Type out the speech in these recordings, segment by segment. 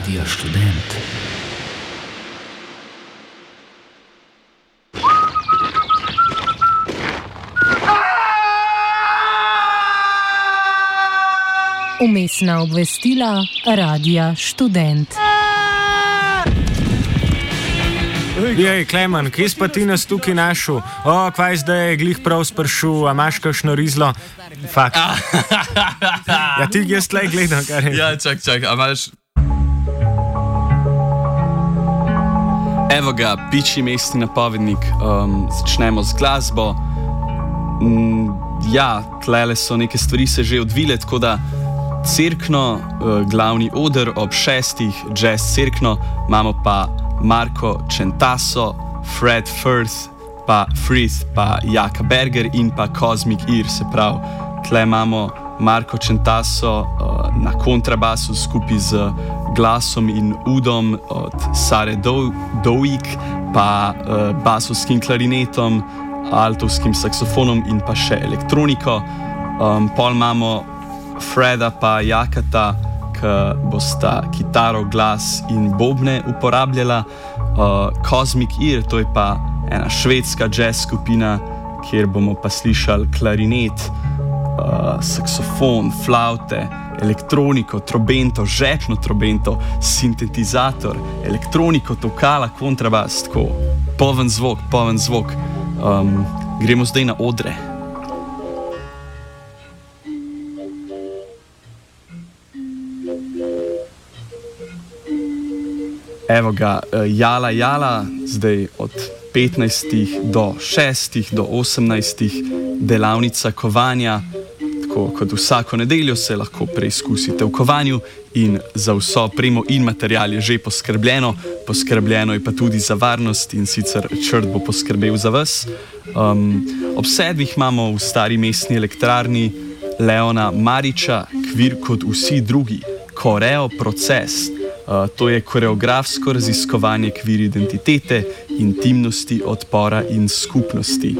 Radio Študent. Vmesna obvestila Radia Študent. Jej, Klemen, kje si pa ti nas tukaj našel? Kvaj zdaj je glih prav spršil, a imaš kakšno rizlo? Fakt. Ja, ti jaz tlej gledam, kar je. Ja, čak, a imaš... Evo ga, piči mestni napovednik. Začnemo z glasbo. Ja, tlele so neke stvari se že odvile, tako da Cerkno, glavni oder ob 6, jazz Cerkno, imamo pa Marko Čentaso, Fred Firth, pa Frith, pa Jaka Berger in pa Cosmic Ear, se pravi, tle imamo Marko Čentaso na kontrabasu skupaj z glasom in udom od Sare Dovik, pa basovskim klarinetom, altovskim saksofonom in pa še elektroniko. Pol imamo Freda pa Jakata, ki bosta kitaro, glas in bobne uporabljala. Cosmic Ear, to je pa ena švedska jazz skupina, kjer bomo pa slišali klarinet, saksofon, flaute, elektroniko, trobento, žepno trobento, sintetizator, elektroniko, tokala, kontrabas, tako poln zvok. Gremo zdaj na odre. Evo ga, Jala, zdaj od 15 do 6 do 18 delavnica kovanja. Tako kot vsako nedeljo se lahko preizkusite v kovanju in za vso opremo in material je že poskrbljeno. Poskrbljeno je pa tudi za varnost in sicer črt bo poskrbel za vas. Ob 7 imamo v stari mestni elektrarni Leona Mariča, Kvir kot vsi drugi, Koreo proces. To je koreografsko raziskovanje kvir identitete, intimnosti, odpora in skupnosti.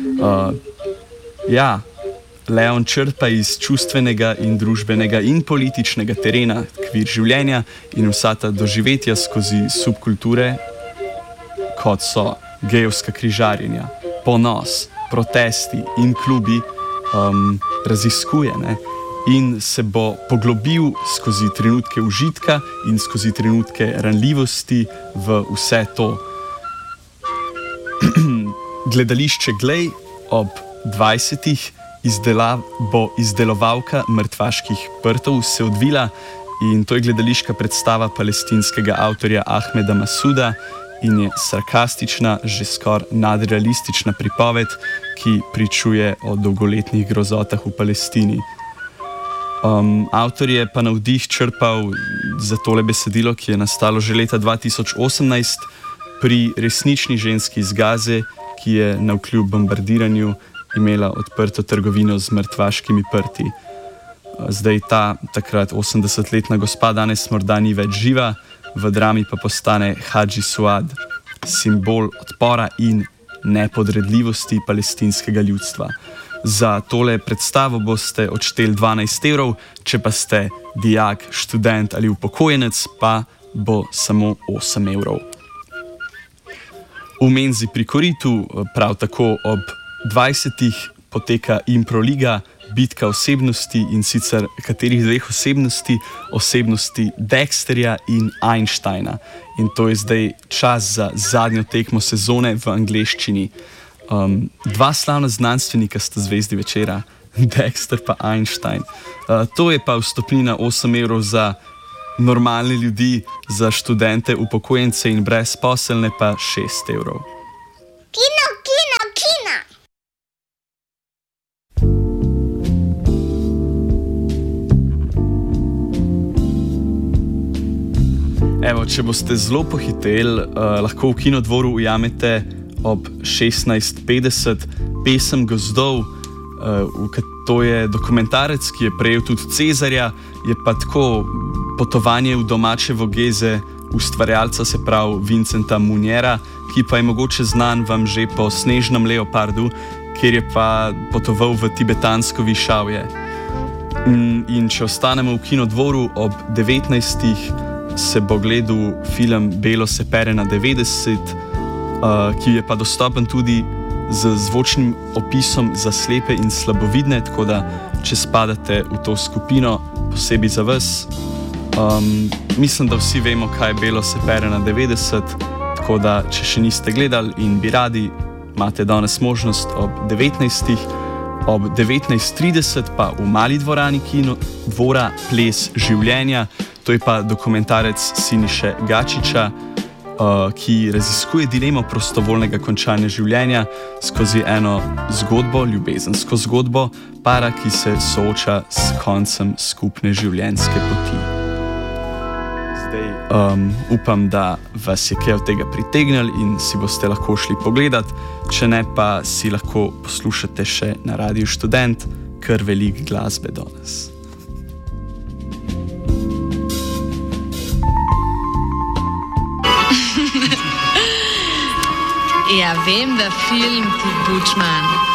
Leon črpa iz čustvenega in družbenega in političnega terena kvir življenja in vsa ta doživetja skozi subkulture, kot so gejevska križarjenja, ponos, protesti in klubi, raziskuje, ne? In se bo poglobil skozi trenutke užitka in skozi trenutke ranljivosti v vse to. Gledališče Glej ob 20. bo izdelovalka mrtvaških prtov se odvila in to je gledališka predstava palestinskega avtorja Ahmeda Masuda in je sarkastična, že skoraj nadrealistična pripoved, ki pričuje o dolgoletnih grozotah v Palestini. Avtor je pa navdih črpal za tole besedilo, ki je nastalo že leta 2018 pri resnični ženski iz Gaze, ki je navkljub bombardiranju imela odprto trgovino z mrtvaškimi prti. Zdaj ta takrat 80-letna gospa danes morda ni več živa, v drami pa postane Hadži Suad, simbol odpora in nepodredljivosti palestinskega ljudstva. Za tole predstavo boste odšteli 12 evrov, če pa ste dijak, študent ali upokojenec, pa bo samo 8 evrov. V menzi pri Koritu prav tako ob 20. poteka Improliga, bitka osebnosti in sicer katerih dveh osebnosti? Osebnosti Dexterja in Einsteina. In to je zdaj čas za zadnjo tekmo sezone v angleščini. Dva slavna znanstvenika sta zvezdi večera, Dexter pa Einstein. To je pa vstopnina 8 evrov za normalne ljudi, za študente, upokojence in brezposelne pa 6 evrov. Kino! Evo, če boste zelo pohiteli, lahko v Kinodvoru ujamete ob 16:50 Pesem gozdov, to je dokumentarec, ki je prejel tudi Cezarja, je pa tako potovanje v domače vogeze ustvarjalca, se pravi Vincenta Muniera, ki pa je mogoče znan vam že po Snežnem leopardu, kjer je pa potoval v tibetansko višavje. In če ostanemo v Kinodvoru ob 19. se bo gledal film Belo se pere na 90, ki je pa dostopen tudi z zvočnim opisom za slepe in slabovidne, tako da če spadate v to skupino, posebej za vas. Mislim, da vsi vemo, kaj je Belo se pere na 90, tako da če še niste gledali in bi radi, imate danes možnost ob 19. Ob 19:30 pa v mali dvorani Dvora ples življenja. To je pa dokumentarec Siniše Gačiča, ki raziskuje dilemo prostovoljnega končanja življenja skozi eno zgodbo, ljubezensko zgodbo para, ki se sooča s koncem skupne življenjske poti. Upam, da vas je kaj od tega pritegnil in si boste lahko šli pogledat, če ne pa si lahko poslušate še na Radiu Študent, kar veliko glasbe danes. Ja, vem, da film ti Bučman